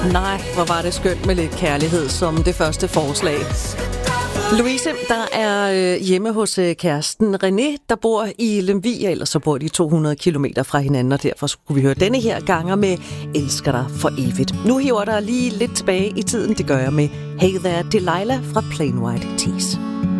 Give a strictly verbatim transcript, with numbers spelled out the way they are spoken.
Nej, hvor var det skønt med lidt kærlighed som det første forslag. Louise, der er øh, hjemme hos øh, kæresten René, der bor i Lemvig, eller så bor de to hundrede kilometer fra hinanden, og derfor skulle vi høre denne her ganger med Elsker dig for evigt. Nu hiver der lige lidt tilbage i tiden, det gør jeg med Hey There Delilah fra Plain White Tees.